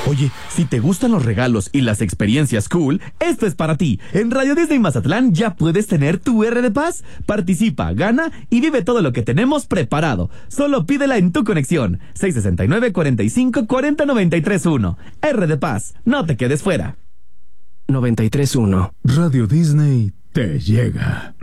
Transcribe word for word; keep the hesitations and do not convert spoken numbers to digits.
Oye, si te gustan los regalos y las experiencias cool, esto es para ti. En Radio Disney Mazatlán ya puedes tener tu R de Paz. Participa, gana y vive todo lo que tenemos preparado. Solo pídela en tu conexión. seis sesenta y nueve, cuarenta y cinco, cuarenta, noventa y tres uno. R de Paz, no te quedes fuera. noventa y tres uno. Radio Disney te llega.